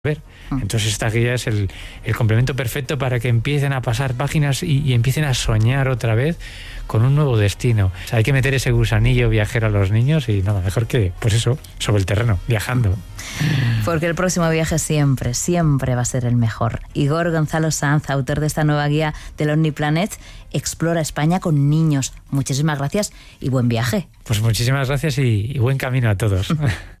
ver. Entonces esta guía es el complemento perfecto para que empiecen a pasar páginas y empiecen a soñar otra vez con un nuevo destino. O sea, hay que meter ese gusanillo viajero a los niños y nada mejor que, pues eso, sobre el terreno, viajando. Porque el próximo viaje siempre va a ser el mejor. Igor Gonzalo Sanz, autor de esta nueva guía del Omniplanet, explora España con niños. Muchísimas gracias y buen viaje. Pues muchísimas gracias y buen camino a todos.